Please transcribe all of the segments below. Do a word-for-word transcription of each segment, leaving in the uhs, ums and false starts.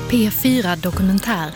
P fyra Dokumentär.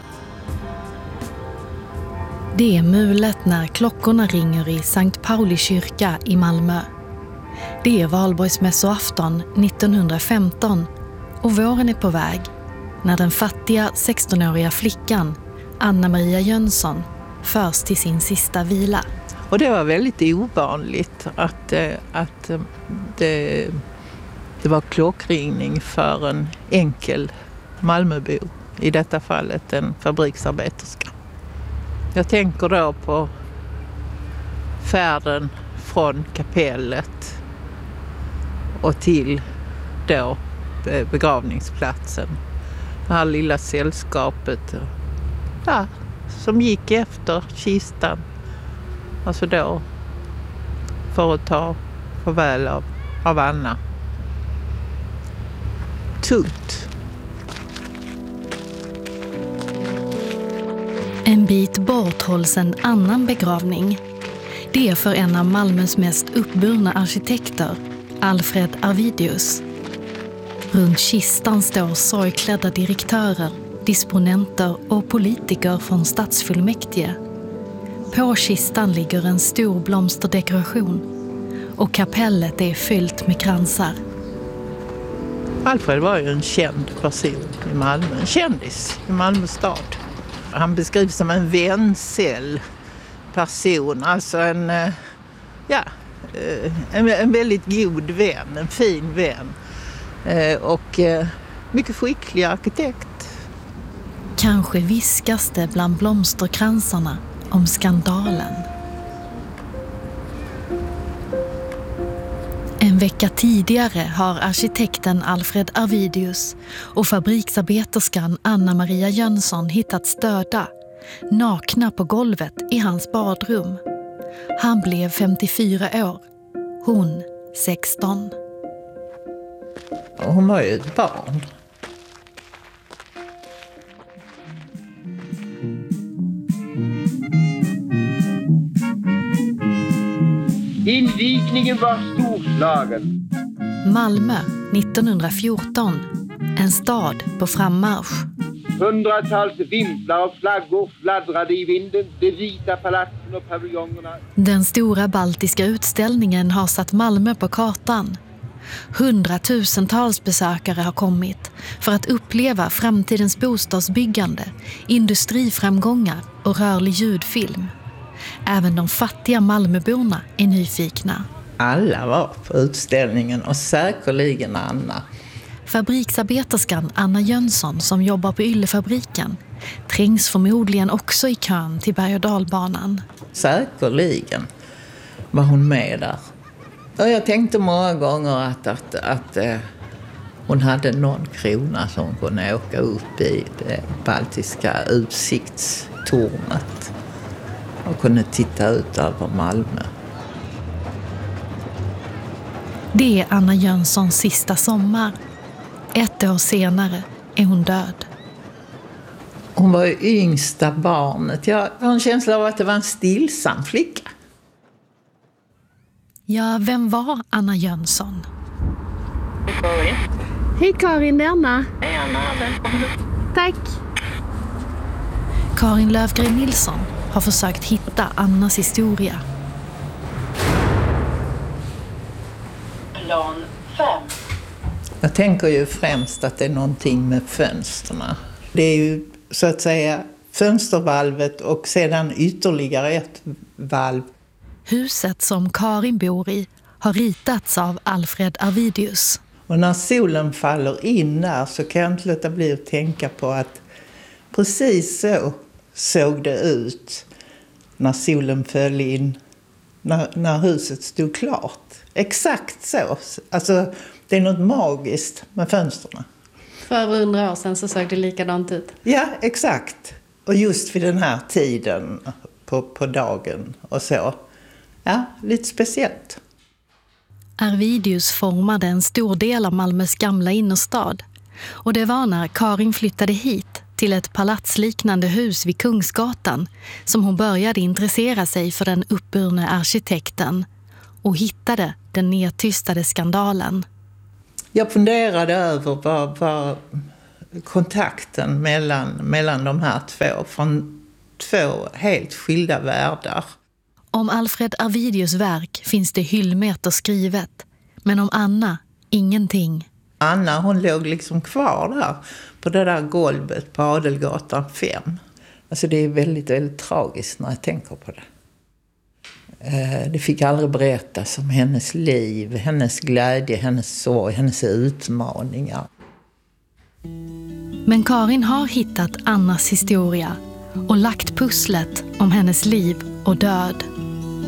Det är mulet när klockorna ringer i Sankt Pauli kyrka i Malmö. Det är valborgsmässoafton nittonhundrafemton och våren är på väg när den fattiga sextonåriga flickan Anna-Maria Jönsson förs till sin sista vila. Och det var väldigt ovanligt att, att det, det var klockringning för en enkel Malmöbo, i detta fallet en fabriksarbeterska. Jag tänker då på färden från kapellet och till då begravningsplatsen. Det här lilla sällskapet, ja, som gick efter kistan. Alltså då för att ta farväl av, av Anna. Tungt. En bit bort hålls en annan begravning. Det är för en av Malmös mest uppburna arkitekter, Alfred Arvidius. Runt kistan står sorgklädda direktörer, disponenter och politiker från stadsfullmäktige. På kistan ligger en stor blomsterdekoration och kapellet är fyllt med kransar. Alfred var ju en känd person i Malmö, en kändis i Malmö stad. Han beskrivs som en vänsel person, alltså en, ja, en, en väldigt god vän, en fin vän och mycket skicklig arkitekt. Kanske viskas det bland blomsterkransarna om skandalen. En vecka tidigare har arkitekten Alfred Arvidius och fabriksarbeterskan Anna-Maria Jönsson hittats döda, nakna på golvet i hans badrum. Han blev femtiofyra år, hon sexton. Hon var ju ett barn. Invigningen var storslagen. Malmö nittonhundrafjorton. En stad på frammarsch. Hundratals vimplar och flaggor fladdrade i vinden. De vita palatsen och paviljongerna. Den stora baltiska utställningen har satt Malmö på kartan. Hundratusentals besökare har kommit för att uppleva framtidens bostadsbyggande, industriframgångar och rörlig ljudfilm. Även de fattiga Malmöborna är nyfikna. Alla var på utställningen och säkerligen Anna. Fabriksarbeterskan Anna Jönsson som jobbar på Yllefabriken trängs förmodligen också i kön till berg- och dalbanan. Säkerligen var hon med där. Och jag tänkte många gånger att, att, att eh, hon hade någon krona som hon kunde åka upp i det baltiska utsiktstornet och kunde titta ut över Malmö. Det är Anna Jönssons sista sommar. Ett år senare är hon död. Hon var ju yngsta barnet. Jag har en känsla av att det var en stillsam flicka. Ja, vem var Anna Jönsson? Hej Karin. Hej Karin, det är Anna. Hej Anna, välkommen. Tack. Karin Lövgren Nilsson har försökt hitta Annas historia. Plan fem. Jag tänker ju främst att det är någonting med fönsterna. Det är ju så att säga fönstervalvet och sedan ytterligare ett valv. Huset som Karin bor i har ritats av Alfred Arvidius. Och när solen faller in där så kan jag inte låta bli att tänka på att precis så såg det ut när solen föll in, när, när huset stod klart. Exakt så. Alltså, det är något magiskt med fönsterna. För över hundra år sedan så såg det likadant ut. Ja, exakt. Och just vid den här tiden på, på dagen och så. Ja, lite speciellt. Arvidius formade en stor del av Malmös gamla innerstad. Och det var när Karin flyttade hit till ett palatsliknande hus vid Kungsgatan som hon började intressera sig för den uppburne arkitekten och hittade den nedtystade skandalen. Jag funderade över vad, vad, kontakten mellan, mellan de här två från två helt skilda världar. Om Alfred Arvidius verk finns det hyllmeter skrivet, men om Anna ingenting. Anna, hon låg liksom kvar där på det där golvet på Adelgatan fem. Alltså det är väldigt, väldigt tragiskt när jag tänker på det. Det fick aldrig berättas om hennes liv, hennes glädje, hennes sorg, hennes utmaningar. Men Karin har hittat Annas historia och lagt pusslet om hennes liv och död.